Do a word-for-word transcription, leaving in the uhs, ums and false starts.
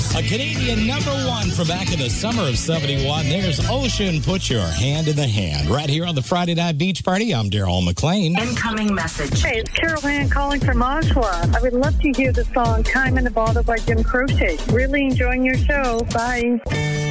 A Canadian number one from back in the summer of seventy-one. There's Ocean, Put Your Hand in the Hand. Right here on the Friday Night Beach Party, I'm Daryl McLean. Incoming message. Hey, it's Carol Ann calling from Oshawa. I would love to hear the song Time in a Bottle by Jim Croce. Really enjoying your show. Bye.